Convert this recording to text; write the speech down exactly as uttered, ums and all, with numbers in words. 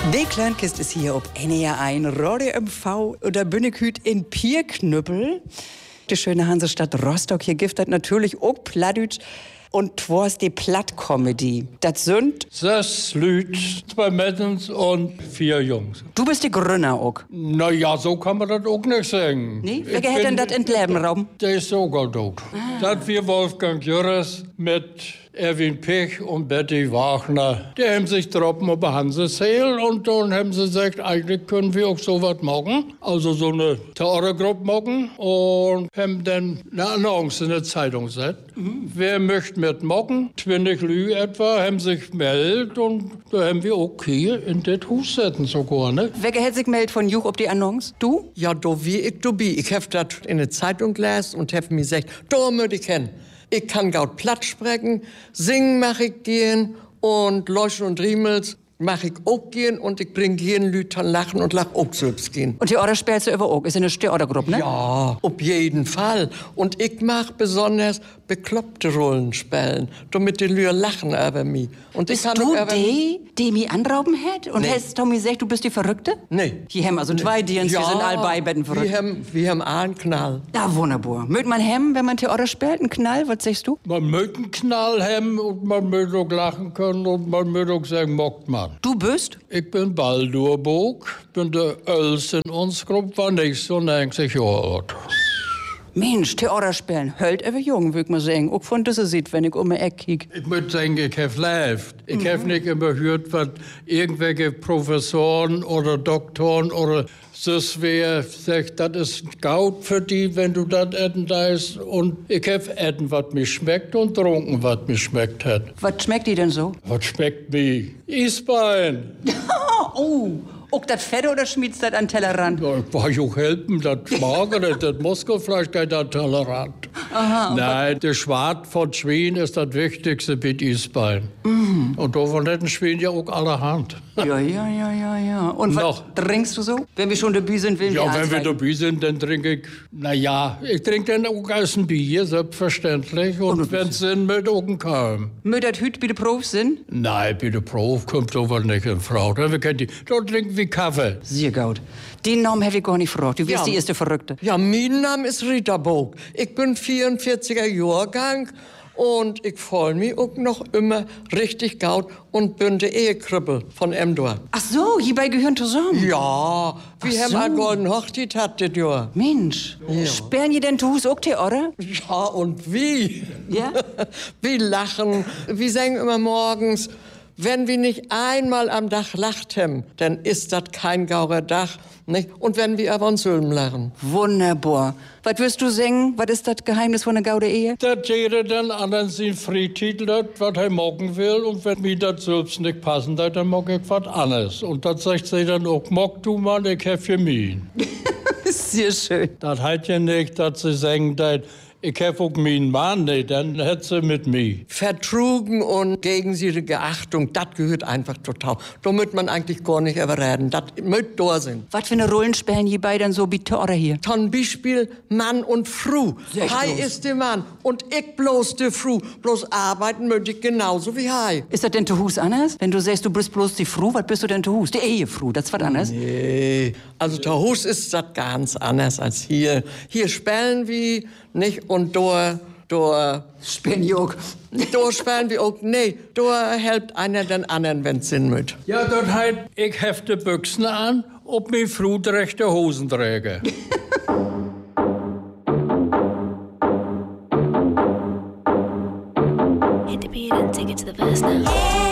Die Kleinkist ist hier ob N E R eins, Radio M V oder Bünneküt in Pierknüppel. Die schöne Hansestadt Rostock, hier giftet natürlich auch Plattdeutsch. Und twas die Plattcomedy. Das sind sechs Lüt, zwei Mädels und vier Jungs. Du bist die Gründer auch. Na ja, so kann man das auch nicht sagen. Nee? Wer hätte denn das in Leben rauben? Der ist sogar tot. Ah. Das wir Wolfgang Jürres mit Erwin Pech und Betty Wagner. Die haben sich getroffen auf Hanseseel und dann haben sie gesagt, eigentlich können wir auch sowas machen. Also so eine Theatergruppe machen und haben dann eine Annonce in der Zeitung gesetzt. Mhm. Wer möchte mitmachen? zwanzig Lü etwa haben sich gemeldet und da haben wir auch hier in das Haus setzen sogar, ne? Wer hat sich gemeldet von Juch ob die Annonce? Du? Ja, do wie ich do bi. Ich hab das in der Zeitung gelesen und hab mir gesagt, da möchte ich kennen. Ich kann gaut platt sprechen, singen mach ich gehen und Leuchten und Riemels mach ich auch gehen und ich bring jeden Lütern lachen und lach auch selbst gehen. Und die Order spielst du über auch? Ist eine Theatergruppe, ne? Ja, auf jeden Fall. Und ich mach besonders bekloppte Rollen spielen, damit die Lüer lachen über mich. Und bist du die, die mich anrauben hat? Und nee. hast Tommy gesagt, du bist die Verrückte? Nee. Die haben also zwei Diens, ja, die sind all beibetten verrückt. Wir haben, wir haben einen Knall. Ja, wunderbar. Mögt man hem, wenn man Theater spielt, einen Knall? Was sagst du? Man mögt einen Knall haben und man mögt auch lachen können und man mögt auch sagen, mockt man. Du bist? Ich bin Baldurburg, bin der Öls in uns Gruppe, war nicht so neunzig Jahre alt. Mensch, Theater spielen, hölt über jung, würd man sagen. Auch von dieser sieht, wenn ich um die Ecke kiek. Ich muss sagen, ich hab lebt. Ich Mhm. hab nicht immer gehört, was irgendwelche Professoren oder Doktoren oder das wer sagt, das ist Gaut für die, wenn du das essen darfst. Und ich hab essen, was mir schmeckt und trunken, was mir schmeckt hat. Was schmeckt die denn so? Was schmeckt mir? Eisbein. Oh, auch das Fette oder schmiedst das an Tellerrand? Ja, ich war ja auch helfen, das Magere, das Moskowfleisch geht da tolerant. Aha. Nein, der Schwart von Schwein ist das Wichtigste mit Eisbein. Mhm. Und davon hätten Schwein ja auch allerhand. Ja, ja, ja, ja, ja. Und Noch. was trinkst du so? Wenn wir schon dabei sind, will Ja, wir wenn wir anzeigen. dabei sind, dann trinke ich, na ja, ich trinke dann auch aus ein Bier, selbstverständlich. Und, und wenn es sind, mit auch ein Kalm. Mögt das Hüt bitte Prof sind? Nein, bitte Prof kommt aber nicht in Frau. Da trinken wir Kaffee. Sehr gut. Den Namen habe ich gar nicht gefragt. Du wirst Ja. die erste Verrückte. Ja, mein Name ist Rita Bog. Ich bin vierundvierziger Jahrgang und ich freue mich auch noch immer richtig gaut und bin der Ehekribbel von Emdor. Ach so, hierbei gehören zusammen. Ja, wir Ach haben so. eine goldene Hochzeit hat das Jahr. Mensch, Ja. sperren ihr denn zu Hus auch Theater? Ja, und wie? Ja? Wir lachen, wir sagen immer morgens, wenn wir nicht einmal am Dach lacht haben, dann ist das kein gaurer Dach. Nicht? Und wenn wir aber uns Sülm lachen. Wunderbar. Was wirst du singen? Was ist das Geheimnis von der Gaude Ehe? Das jeder dann anderen sin Freititel hat, was er mocken will. Und wenn mir das selbst nicht passen hat, dann mag ich was anderes. Und das sagt sie dann auch, mock du mal, ich hab für mich. Sehr schön. Das heißt ja nicht, dass sie sagen, dass ich hab auch meinen Mann nicht, dann hätt sie mit mir. Vertrugen und gegenseitige Achtung, das gehört einfach total. Da müsste man eigentlich gar nicht überreden. Das müsste da sein. Was für eine Rollen spielen die beiden so wie Theater hier? Zum Beispiel Mann und Frau. Sag Hei bloß. ist der Mann und ich bloß die Frau. Bloß arbeiten möchte ich genauso wie Hei. Ist das denn zu Hus anders? Wenn du sagst, du bist bloß die Frau, was bist du denn zu Hus? Die Ehefrau, das ist was anderes? Nee, also zu Hus ist das ganz anders als hier. Hier spielen wir nicht und da, da, Spenjog. da spielen wir auch, nee, da helpt einer den anderen, wenn's Sinn mit. Ja, das heißt, ich hefte Büchsen an, ob mir Frau die rechte Hosen träge. Hit the beat and take it to the verse now.